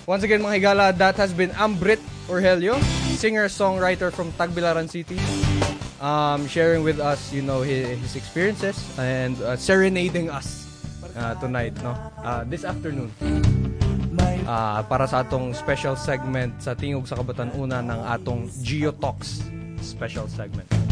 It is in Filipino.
Once again, mga higala, that has been Ambrit Orhelio, singer-songwriter from Tagbilaran City, sharing with us, his experiences and serenading us tonight, no? This afternoon. Para sa atong special segment sa Tingog sa Kabataan-Una ng atong Geo Talks special segment.